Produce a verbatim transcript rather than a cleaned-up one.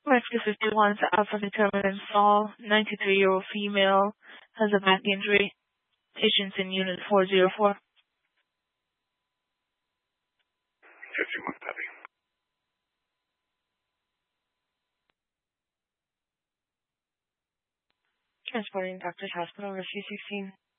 Rescue fifty-one to Alpha Determinant Saul, ninety-three-year-old female, has a back injury. Patients in Unit four oh four. fifty-one, copy. Transporting Doctor's Hospital, Rescue sixteen.